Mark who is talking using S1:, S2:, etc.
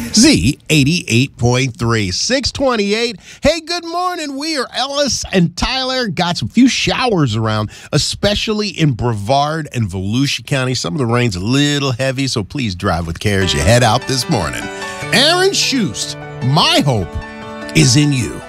S1: Z88.3, 628. Hey, good morning. We are Ellis and Tyler. Got some few showers around, especially in Brevard and Volusia County. Some of the rain's a little heavy, so please drive with care as you head out this morning. Aaron Schust, my hope is in you.